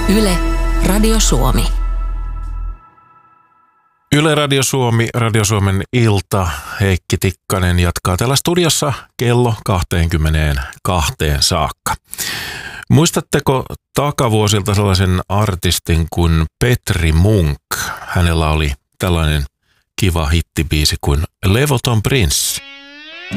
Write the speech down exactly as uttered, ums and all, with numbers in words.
Yle, Radio Suomi. Yle Radio Suomi, Radio Suomen ilta. Heikki Tikkanen jatkaa täällä studiossa kello kaksikymmentäkaksi saakka. Muistatteko takavuosilta sellaisen artistin kuin Petri Munk? Hänellä oli tällainen kiva hittibiisi kuin Levoton Prinssi.